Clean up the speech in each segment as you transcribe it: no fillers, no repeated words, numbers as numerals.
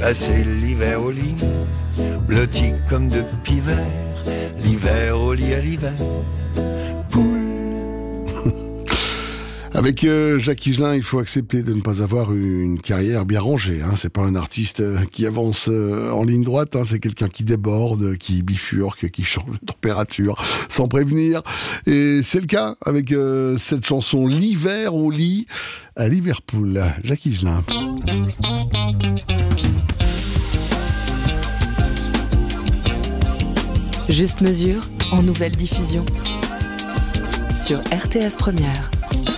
passer l'hiver au lit, blotti comme de pivert, l'hiver au lit à l'hiver. Poule. Avec Jacques Higelin, il faut accepter de ne pas avoir une carrière bien rangée. C'est pas un artiste qui avance en ligne droite. C'est quelqu'un qui déborde, qui bifurque, qui change de température sans prévenir. Et c'est le cas avec cette chanson L'hiver au lit à Liverpool. Jacques Higelin. Juste mesure en nouvelle diffusion sur RTS Première.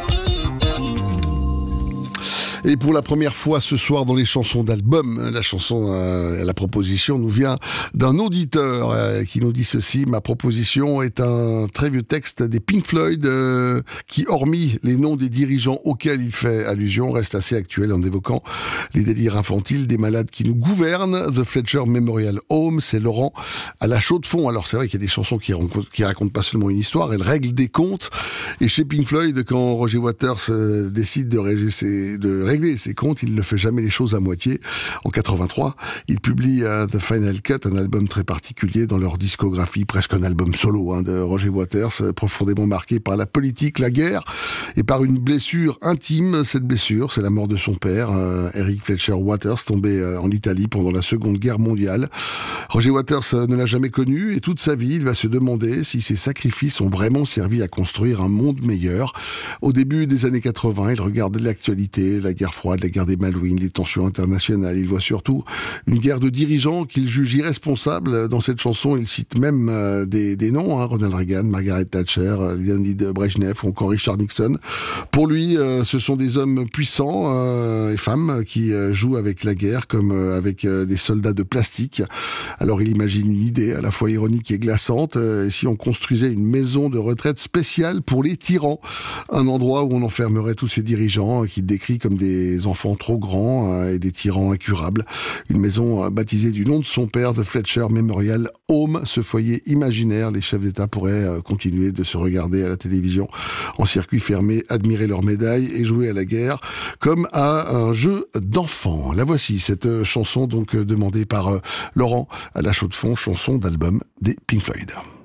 Et pour la première fois ce soir dans les chansons d'album, la proposition nous vient d'un auditeur qui nous dit ceci: ma proposition est un très vieux texte des Pink Floyd qui, hormis les noms des dirigeants auxquels il fait allusion, reste assez actuel en évoquant les délires infantiles des malades qui nous gouvernent. The Fletcher Memorial Home, c'est Laurent à la Chaux-de-Fonds. Alors c'est vrai qu'il y a des chansons qui racontent pas seulement une histoire, elles règlent des comptes. Et chez Pink Floyd, quand Roger Waters décide de régler ses comptes, il ne fait jamais les choses à moitié. En 83, il publie The Final Cut, un album très particulier dans leur discographie, presque un album solo de Roger Waters, profondément marqué par la politique, la guerre et par une blessure intime. Cette blessure, c'est la mort de son père, Eric Fletcher Waters, tombé en Italie pendant la Seconde Guerre mondiale. Roger Waters ne l'a jamais connu et toute sa vie, il va se demander si ses sacrifices ont vraiment servi à construire un monde meilleur. Au début des années 80, il regarde l'actualité, la guerre froide, la guerre des Malouines, les tensions internationales. Il voit surtout une guerre de dirigeants qu'il juge irresponsables. Dans cette chanson, il cite même des noms, Ronald Reagan, Margaret Thatcher, Leonid Brezhnev ou encore Richard Nixon. Pour lui, ce sont des hommes puissants et femmes qui jouent avec la guerre comme avec des soldats de plastique. Alors il imagine une idée à la fois ironique et glaçante. Et si on construisait une maison de retraite spéciale pour les tyrans, un endroit où on enfermerait tous ces dirigeants qu'il décrit comme des enfants trop grands et des tyrans incurables. Une maison baptisée du nom de son père, The Fletcher Memorial Home. Ce foyer imaginaire, les chefs d'État pourraient continuer de se regarder à la télévision en circuit fermé, admirer leurs médailles et jouer à la guerre comme à un jeu d'enfant. La voici, cette chanson donc demandée par Laurent à la Chaux-de-Fonds, chanson d'album des Pink Floyd.